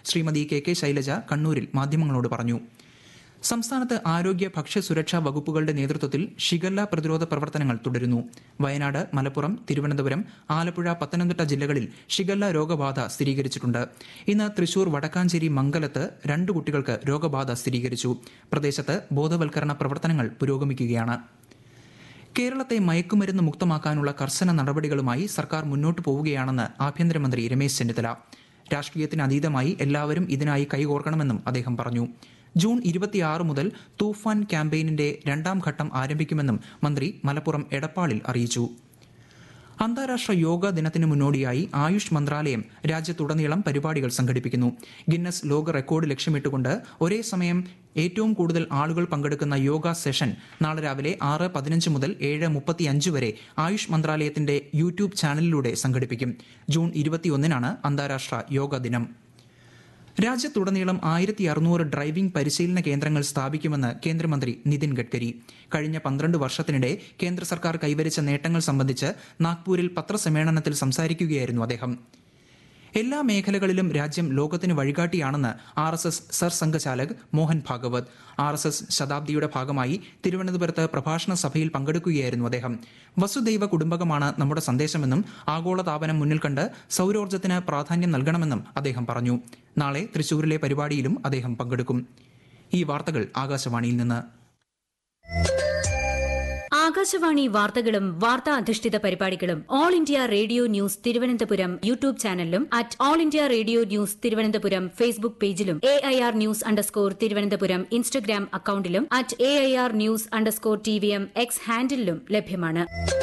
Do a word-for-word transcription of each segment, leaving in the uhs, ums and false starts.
Shrimati K K Shailaja കണ്ണൂരിൽ മാധ്യമങ്ങളോട് പറഞ്ഞു. സംസ്ഥാനത്ത് ആരോഗ്യ ഭക്ഷ്യസുരക്ഷാ വകുപ്പുകളുടെ നേതൃത്വത്തിൽ ഷിഗല്ല പ്രതിരോധ പ്രവർത്തനങ്ങൾ തുടരുന്നു. വയനാട്, മലപ്പുറം, തിരുവനന്തപുരം, ആലപ്പുഴ, പത്തനംതിട്ട ജില്ലകളിൽ ഷിഗല്ല രോഗബാധ സ്ഥിരീകരിച്ചിട്ടുണ്ട്. ഇന്ന് തൃശൂർ വടക്കാഞ്ചേരി മംഗലത്ത് രണ്ട് കുട്ടികൾക്ക് രോഗബാധ സ്ഥിരീകരിച്ചു. പ്രദേശത്ത് ബോധവൽക്കരണ പ്രവർത്തനങ്ങൾ പുരോഗമിക്കുകയാണ്. കേരളത്തെ മയക്കുമരുന്ന് മുക്തമാക്കാനുള്ള കർശന നടപടികളുമായി സർക്കാർ മുന്നോട്ടു പോവുകയാണെന്ന് ആഭ്യന്തരമന്ത്രി രമേശ് ചെന്നിത്തല. രാഷ്ട്രീയത്തിന് അതീതമായി എല്ലാവരും ഇതിനായി കൈകോർക്കണമെന്നും അദ്ദേഹം പറഞ്ഞു. ജൂൺ ഇരുപത്തിയാറ് മുതൽ തൂഫാൻ ക്യാമ്പയിനിന്റെ രണ്ടാം ഘട്ടം ആരംഭിക്കുമെന്നും മന്ത്രി മലപ്പുറം എടപ്പാളിൽ അറിയിച്ചു. അന്താരാഷ്ട്ര യോഗ ദിനത്തിന് മുന്നോടിയായി ആയുഷ് മന്ത്രാലയം രാജ്യത്തുടനീളം പരിപാടികൾ സംഘടിപ്പിക്കുന്നു. ഗിന്നസ് ലോക റെക്കോർഡ് ലക്ഷ്യമിട്ടുകൊണ്ട് ഒരേ സമയം ഏറ്റവും കൂടുതൽ ആളുകൾ പങ്കെടുക്കുന്ന യോഗ സെഷൻ നാളെ രാവിലെ ആറ് പതിനഞ്ച് മുതൽ ഏഴ് മുപ്പത്തിയഞ്ച് വരെ ആയുഷ് മന്ത്രാലയത്തിന്റെ യൂട്യൂബ് ചാനലിലൂടെ സംഘടിപ്പിക്കും. ജൂൺ ഇരുപത്തിയൊന്നിനാണ് അന്താരാഷ്ട്ര യോഗ ദിനം. രാജ്യത്തുടനീളം ആയിരത്തി അറുന്നൂറ് ഡ്രൈവിംഗ് പരിശീലന കേന്ദ്രങ്ങൾ സ്ഥാപിക്കുമെന്ന് കേന്ദ്രമന്ത്രി നിതിൻ ഗഡ്കരി. കഴിഞ്ഞ പന്ത്രണ്ട് വർഷത്തിനിടെ കേന്ദ്ര സർക്കാർ കൈവരിച്ച നേട്ടങ്ങൾ സംബന്ധിച്ച് നാഗ്പൂരിൽ പത്രസമ്മേളനത്തിൽ സംസാരിക്കുകയായിരുന്നു അദ്ദേഹം. എല്ലാ മേഖലകളിലും രാജ്യം ലോകത്തിന് വഴികാട്ടിയാണെന്ന് R S S Sarsanghchalak Mohan Bhagwat. R S S ശതാബ്ദിയുടെ ഭാഗമായി തിരുവനന്തപുരത്ത് പ്രഭാഷണ സഭയിൽ പങ്കെടുക്കുകയായിരുന്നു അദ്ദേഹം. വസുദൈവ കുടുംബകമാണ് നമ്മുടെ സന്ദേശമെന്നും ആഗോളതാപനം മുന്നിൽ കണ്ട് സൗരോർജ്ജത്തിന് പ്രാധാന്യം നൽകണമെന്നും അദ്ദേഹം പറഞ്ഞു. നാളെ തൃശൂരിലെ പരിപാടിയിലും അദ്ദേഹം പങ്കെടുക്കും. ഈ വാർത്തകൾ ആകാശവാണിയിൽ നിന്ന്. ആകാശവാണി വാർത്തകളും വാർത്താ അധിഷ്ഠിത പരിപാടികളും all India radio news Thiruvananthapuram YouTube ചാനലിലും at all India radio news Thiruvananthapuram Facebook പേജിലും A I R news underscore Thiruvananthapuram Instagram അക്കൌണ്ടിലും at A I R news underscore T V M X ഹാൻഡിലും ലഭ്യമാണ്.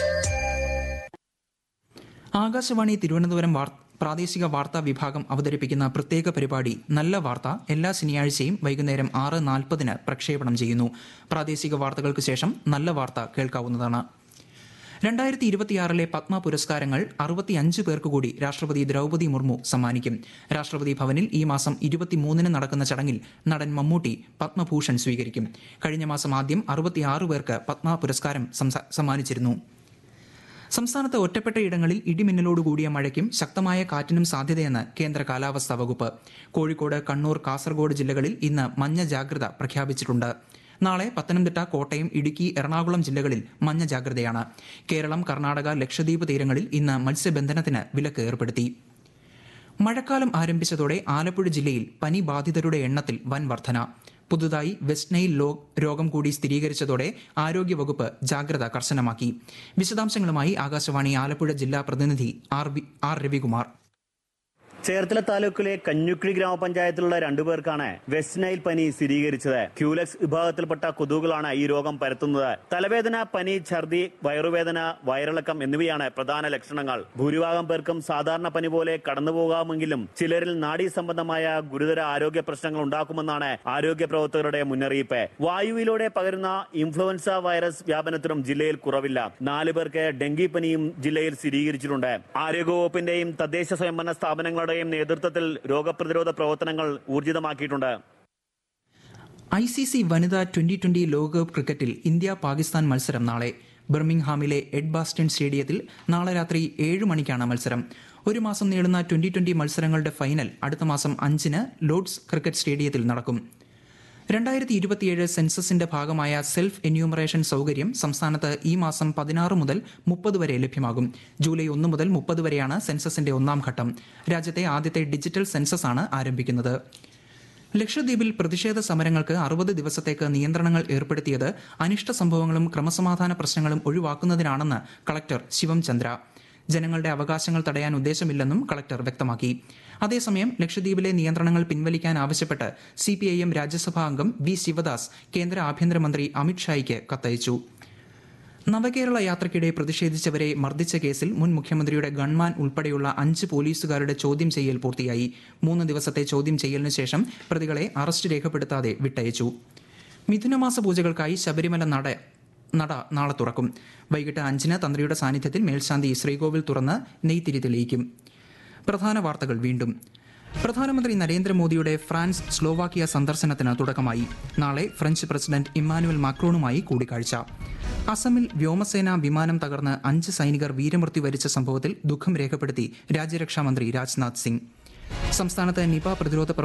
ആകാശവാണി തിരുവനന്തപുരം പ്രാദേശിക വാർത്താ വിഭാഗം അവതരിപ്പിക്കുന്ന പ്രത്യേക പരിപാടി നല്ല വാർത്ത എല്ലാ ശനിയാഴ്ചയും വൈകുന്നേരം ആറ് നാൽപ്പതിന് പ്രക്ഷേപണം ചെയ്യുന്നു. പ്രാദേശിക വാർത്തകൾക്ക് ശേഷം നല്ല വാർത്ത കേൾക്കാവുന്നതാണ്. രണ്ടായിരത്തി ഇരുപത്തിയാറിലെ പത്മ പുരസ്കാരങ്ങൾ അറുപത്തിയഞ്ച് പേർക്ക് കൂടി രാഷ്ട്രപതി ദ്രൗപദി മുർമു സമ്മാനിക്കും. രാഷ്ട്രപതി ഭവനിൽ ഈ മാസം ഇരുപത്തിമൂന്നിന് നടക്കുന്ന ചടങ്ങിൽ നടൻ മമ്മൂട്ടി പത്മഭൂഷൺ സ്വീകരിക്കും. കഴിഞ്ഞ മാസം ആദ്യം അറുപത്തിയാറ് പേർക്ക് പത്മ പുരസ്കാരം സമ്മാനിച്ചിരുന്നു. സംസ്ഥാനത്ത് ഒറ്റപ്പെട്ട ഇടങ്ങളിൽ ഇടിമിന്നലോടുകൂടിയ മഴയ്ക്കും ശക്തമായ കാറ്റിനും സാധ്യതയെന്ന് കേന്ദ്ര കാലാവസ്ഥാ വകുപ്പ്. കോഴിക്കോട്, കണ്ണൂർ, കാസർഗോഡ് ജില്ലകളിൽ ഇന്ന് മഞ്ഞ ജാഗ്രത പ്രഖ്യാപിച്ചിട്ടുണ്ട്. നാളെ പത്തനംതിട്ട, കോട്ടയം, ഇടുക്കി, എറണാകുളം ജില്ലകളിൽ മഞ്ഞ ജാഗ്രതയാണ്. കേരളം, കർണാടക, ലക്ഷദ്വീപ് തീരങ്ങളിൽ ഇന്ന് മത്സ്യബന്ധനത്തിന് വിലക്ക് ഏർപ്പെടുത്തി. മഴക്കാലം ആരംഭിച്ചതോടെ ആലപ്പുഴ ജില്ലയിൽ പനി ബാധിതരുടെ എണ്ണത്തിൽ വൻ വർധന. പുതുതായി വെസ്റ്റ് നൈൽ രോഗം കൂടി സ്ഥിരീകരിച്ചതോടെ ആരോഗ്യവകുപ്പ് ജാഗ്രത കർശനമാക്കി. വിശദാംശങ്ങളുമായി ആകാശവാണി ആലപ്പുഴ ജില്ലാ പ്രതിനിധി ആർ രവികുമാർ. ചേർത്തല താലൂക്കിലെ കഞ്ഞുക്കിഴി ഗ്രാമപഞ്ചായത്തിലുള്ള രണ്ടുപേർക്കാണ് വെസ്റ്റ് നൈൽ പനി സ്ഥിരീകരിച്ചത്. ക്യൂലെക്സ് വിഭാഗത്തിൽപ്പെട്ട കൊതുകുകളാണ് ഈ രോഗം പരത്തുന്നത്. തലവേദന, പനി, ഛർദി, വയറുവേദന, വയറിളക്കം എന്നിവയാണ് പ്രധാന ലക്ഷണങ്ങൾ. ഭൂരിഭാഗം പേർക്കും സാധാരണ പനി പോലെ കടന്നുപോകാമെങ്കിലും ചിലരിൽ നാഡീ സംബന്ധമായ ഗുരുതര ആരോഗ്യ പ്രശ്നങ്ങൾ ഉണ്ടാക്കുമെന്നാണ് ആരോഗ്യ പ്രവർത്തകരുടെ മുന്നറിയിപ്പ്. വായുവിലൂടെ പകരുന്ന ഇൻഫ്ലുവൻസ വൈറസ് വ്യാപനത്തിനും ജില്ലയിൽ കുറവില്ല. നാല് പേർക്ക് ഡെങ്കിപ്പനിയും ജില്ലയിൽ സ്ഥിരീകരിച്ചിട്ടുണ്ട്. ആരോഗ്യവകുപ്പിന്റെയും തദ്ദേശ സ്വയംഭരണ സ്ഥാപനങ്ങളുടെ നേതൃത്വത്തിൽ രോഗപ്രതിരോധ പ്രവർത്തനങ്ങൾ ഊർജിതമാക്കിയിട്ടുണ്ട്. ഐ സി സി വനിതാ ട്വന്റി ട്വന്റി ലോകകപ്പ് ക്രിക്കറ്റിൽ ഇന്ത്യ പാകിസ്ഥാൻ മത്സരം നാളെ. ബർമിംഗ്ഹാമിലെ എഡ്ബാസ്റ്റൺ സ്റ്റേഡിയത്തിൽ നാളെ രാത്രി ഏഴ് മണിക്കാണ് മത്സരം. ഒരു മാസം നീളുന്ന ട്വന്റി ട്വന്റി മത്സരങ്ങളുടെ ഫൈനൽ അടുത്ത മാസം അഞ്ചിന് ലോർഡ്സ് ക്രിക്കറ്റ് സ്റ്റേഡിയത്തിൽ നടക്കും. രണ്ടായിരത്തി ഇരുപത്തിയേഴ് സെൻസസിന്റെ ഭാഗമായ സെൽഫ് എന്യൂമറേഷൻ സൗകര്യം സംസ്ഥാനത്ത് ഈ മാസം പതിനാറ് മുതൽ മുപ്പത് വരെ ലഭ്യമാകും. ജൂലൈ ഒന്ന് മുതൽ മുപ്പത് വരെയാണ് സെൻസസിന്റെ ഒന്നാം ഘട്ടം. രാജ്യത്തെ ആദ്യത്തെ ഡിജിറ്റൽ സെൻസസ് ആണ് ആരംഭിക്കുന്നത്. ലക്ഷദ്വീപിൽ പ്രതിഷേധ സമരങ്ങൾക്ക് അറുപത് ദിവസത്തേക്ക് നിയന്ത്രണങ്ങൾ ഏർപ്പെടുത്തിയത് അനിഷ്ട സംഭവങ്ങളും ക്രമസമാധാന പ്രശ്നങ്ങളും ഒഴിവാക്കുന്നതിനാണെന്ന് കളക്ടർ ശിവം ചന്ദ്ര. ജനങ്ങളുടെ അവകാശങ്ങൾ തടയാൻ ഉദ്ദേശമില്ലെന്നും കളക്ടർ വ്യക്തമാക്കി. അതേസമയം ലക്ഷദ്വീപിലെ നിയന്ത്രണങ്ങൾ പിൻവലിക്കാൻ ആവശ്യപ്പെട്ട് സി പി ഐ എം രാജ്യസഭാ അംഗം വി ശിവദാസ് കേന്ദ്ര ആഭ്യന്തരമന്ത്രി അമിത്ഷായ്ക്ക് കത്തയച്ചു. നവകേരള യാത്രയ്ക്കിടെ പ്രതിഷേധിച്ചവരെ മർദ്ദിച്ച കേസിൽ മുൻ മുഖ്യമന്ത്രിയുടെ ഗൺമാൻ ഉൾപ്പെടെയുള്ള അഞ്ച് പോലീസുകാരുടെ ചോദ്യം ചെയ്യൽ പൂർത്തിയായി. മൂന്ന് ദിവസത്തെ ചോദ്യം ചെയ്യലിന് ശേഷം പ്രതികളെ അറസ്റ്റ് രേഖപ്പെടുത്താതെ വിട്ടയച്ചു. മിഥുനമാസ പൂജകൾക്കായി ശബരിമല നട നട നാളെ തുറക്കും. വൈകിട്ട് അഞ്ചിന് തന്ത്രിയുടെ സാന്നിധ്യത്തിൽ മേൽശാന്തി ശ്രീകോവിൽ തുറന്ന് നെയ്ത്തിരി തെളിയിക്കും. പ്രധാന വാർത്തകൾ വീണ്ടും. പ്രധാനമന്ത്രി നരേന്ദ്രമോദിയുടെ ഫ്രാൻസ്, സ്ലോവാക്കിയ സന്ദർശനത്തിന് തുടക്കമായി. നാളെ ഫ്രഞ്ച് പ്രസിഡന്റ് ഇമ്മാനുവൽ മാക്രോണുമായി കൂടിക്കാഴ്ച. അസമിൽ വ്യോമസേന വിമാനം തകർന്ന് അഞ്ച് സൈനികർ വീരമൃത്യു വരിച്ച സംഭവത്തിൽ ദുഃഖം രേഖപ്പെടുത്തി രാജ്യരക്ഷാമന്ത്രി രാജ്നാഥ് സിംഗ്. സംസ്ഥാനത്ത് നിപ പ്രതിരോധ